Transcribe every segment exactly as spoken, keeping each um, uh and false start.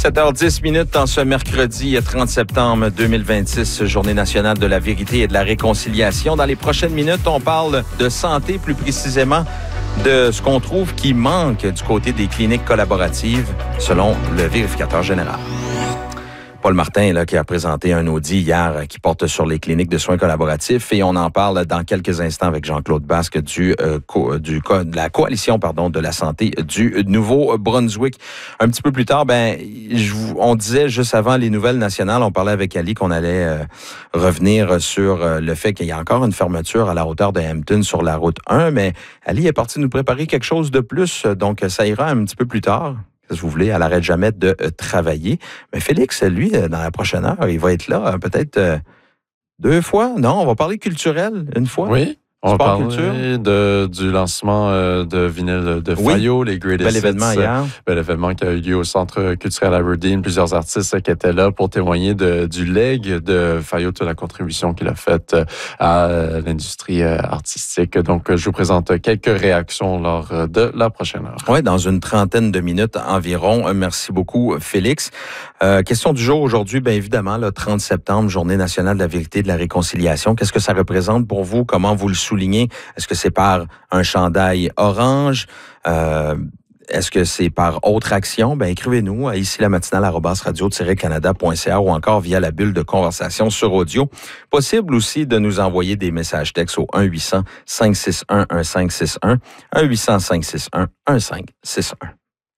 sept heures dix minutes en ce mercredi trente septembre deux mille vingt-six, journée nationale de la vérité et de la réconciliation. Dans les prochaines minutes, on parle de santé, plus précisément de ce qu'on trouve qui manque du côté des cliniques collaboratives, selon le vérificateur général. Paul Martin, là, qui a présenté un audit hier qui porte sur les cliniques de soins collaboratifs, et on en parle dans quelques instants avec Jean-Claude Basque du, euh, co, du co, de la coalition pardon, de la santé du Nouveau-Brunswick. Un petit peu plus tard, ben, je, on disait juste avant les nouvelles nationales, on parlait avec Ali qu'on allait euh, revenir sur euh, le fait qu'il y a encore une fermeture à la hauteur de Hampton sur la route un, mais Ali est parti nous préparer quelque chose de plus, donc ça ira un petit peu plus tard. Si vous voulez, elle n'arrête jamais de euh, travailler. Mais Félix, lui, euh, dans la prochaine heure, il va être là euh, peut-être euh, deux fois. Non, on va parler culturel une fois. Oui, on va parler de, du lancement euh, de vinyle de Fayo, oui. Les Greatest Bel événement Hits, hier. Bel événement qui a eu lieu au Centre culturel Aberdeen. Plusieurs artistes qui étaient là pour témoigner de, du leg de Fayo, de la contribution qu'il a faite à l'industrie artistique. Donc, je vous présente quelques réactions lors de la prochaine heure. Oui, dans une trentaine de minutes environ. Merci beaucoup, Félix. Euh, question du jour aujourd'hui, bien évidemment, le trente septembre, Journée nationale de la vérité et de la réconciliation. Qu'est-ce que ça représente pour vous? Comment vous le soulignez? Est-ce que c'est par un chandail orange? Euh, Est-ce que c'est par autre action? Ben, écrivez-nous à ici la matinale arobase radio tiret canada point c a ou encore via la bulle de conversation sur audio. Possible aussi de nous envoyer des messages textes au un huit cents cinq six un un cinq six un, un huit cents cinq six un un cinq six un.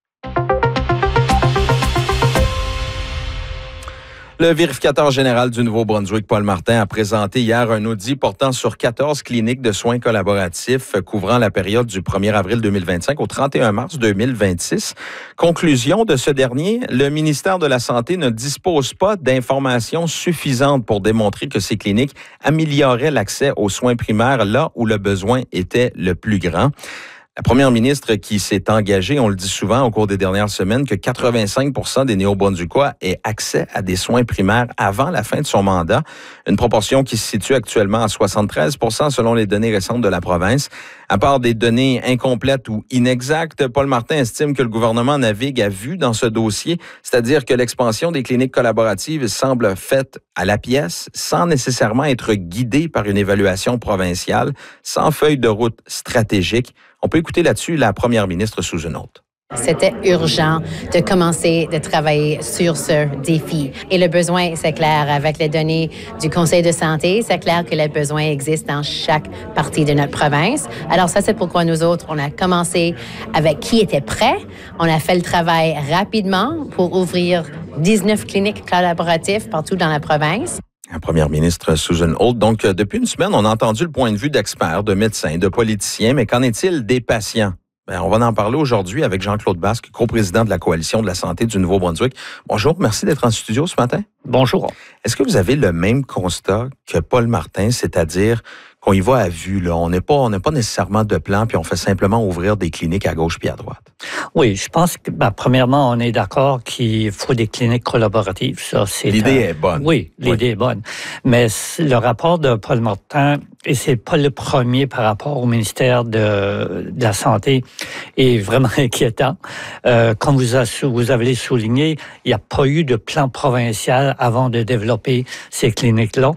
Le vérificateur général du Nouveau-Brunswick, Paul Martin, a présenté hier un audit portant sur quatorze cliniques de soins collaboratifs couvrant la période du premier avril deux mille vingt-cinq au trente et un mars deux mille vingt-six. Conclusion de ce dernier, le ministère de la Santé ne dispose pas d'informations suffisantes pour démontrer que ces cliniques amélioraient l'accès aux soins primaires là où le besoin était le plus grand. La première ministre qui s'est engagée, on le dit souvent au cours des dernières semaines, que quatre-vingt-cinq pour cent des Néo-Brunswickois aient accès à des soins primaires avant la fin de son mandat, une proportion qui se situe actuellement à soixante-treize pour cent selon les données récentes de la province. À part des données incomplètes ou inexactes, Paul Martin estime que le gouvernement navigue à vue dans ce dossier, c'est-à-dire que l'expansion des cliniques collaboratives semble faite à la pièce, sans nécessairement être guidée par une évaluation provinciale, sans feuille de route stratégique. On peut écouter là-dessus la première ministre Susan Holt. C'était urgent de commencer de travailler sur ce défi. Et le besoin, c'est clair, avec les données du Conseil de santé, c'est clair que les besoins existent dans chaque partie de notre province. Alors ça, c'est pourquoi nous autres, on a commencé avec qui était prêt. On a fait le travail rapidement pour ouvrir dix-neuf cliniques collaboratives partout dans la province. La première ministre Susan Holt. Donc, depuis une semaine, on a entendu le point de vue d'experts, de médecins, de politiciens, mais qu'en est-il des patients? Bien, on va en parler aujourd'hui avec Jean-Claude Basque, coprésident de la Coalition de la santé du Nouveau-Brunswick. Bonjour, merci d'être en studio ce matin. Bonjour. Est-ce que vous avez le même constat que Paul Martin, c'est-à-dire qu'on y va à vue, là? On n'est pas, on n'a pas nécessairement de plan, puis on fait simplement ouvrir des cliniques à gauche puis à droite? Oui, je pense que, ben, premièrement, on est d'accord qu'il faut des cliniques collaboratives. Ça, c'est l'idée un... est bonne. Oui, l'idée oui. est bonne. Mais le rapport de Paul Martin, et c'est pas le premier par rapport au ministère de, de la Santé, est vraiment inquiétant. Euh, comme vous, a, vous avez souligné, il n'y a pas eu de plan provincial avant de développer ces cliniques-là.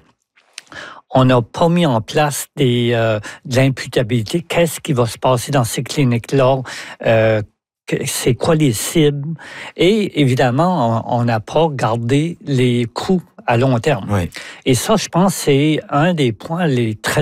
On n'a pas mis en place des, euh, de l'imputabilité. Qu'est-ce qui va se passer dans ces cliniques-là? Euh, c'est quoi les cibles? Et évidemment, on n'a pas gardé les coûts à long terme. Oui. Et ça, je pense, c'est un des points les très